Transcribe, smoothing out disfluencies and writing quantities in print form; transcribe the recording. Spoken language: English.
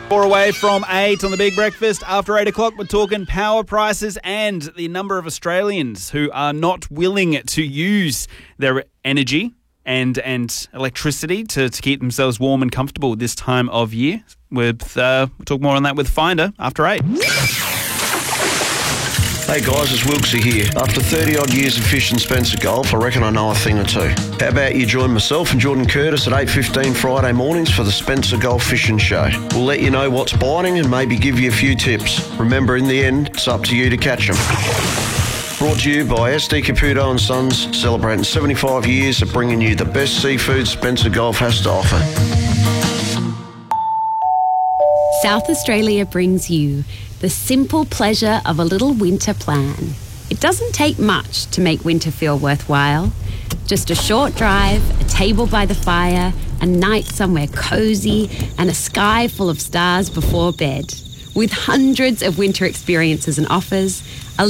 4 away from 8 on the Big Breakfast. After 8 o'clock, we're talking power prices and the number of Australians who are not willing to use their energy and electricity to keep themselves warm and comfortable this time of year. We'll talk more on that with Finder after 8. Hey guys, it's Wilksy here. After 30 odd years of fishing Spencer Golf, I reckon I know a thing or two. How about you join myself and Jordan Curtis at 8:15 Friday mornings for the Spencer Golf Fishing Show. We'll let you know what's biting and maybe give you a few tips. Remember, in the end, it's up to you to catch them. Brought to you by SD Caputo and Sons, celebrating 75 years of bringing you the best seafood Spencer Golf has to offer. South Australia brings you the simple pleasure of a little winter plan. It doesn't take much to make winter feel worthwhile. Just a short drive, a table by the fire, a night somewhere cosy, and a sky full of stars before bed. With hundreds of winter experiences and offers,